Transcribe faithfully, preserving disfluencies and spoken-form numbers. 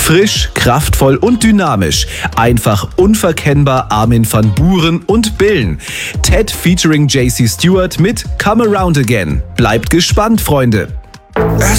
Frisch, kraftvoll und dynamisch. Einfach unverkennbar Armin van Buuren und Billen. Ted featuring J C Stewart mit Come Around Again. Bleibt gespannt, Freunde.